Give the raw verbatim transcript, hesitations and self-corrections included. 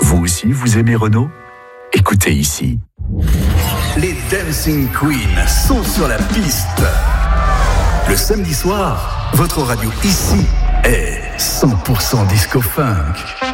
Vous aussi, vous aimez Renault ? Écoutez ici. Les Dancing Queens sont sur la piste. Le samedi soir, votre radio ici est cent pour cent disco funk.